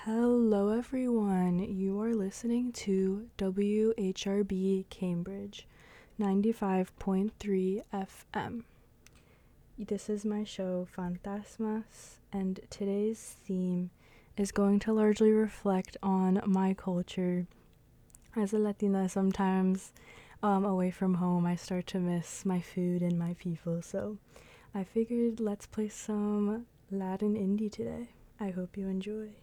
Hello, everyone. You are listening to WHRB Cambridge 95.3 FM. This is my show, Fantasmas, and today's theme is going to largely reflect on my culture. As a Latina, sometimes away from home, I start to miss my food and my people, so I figured let's play some Latin indie today. I hope you enjoy.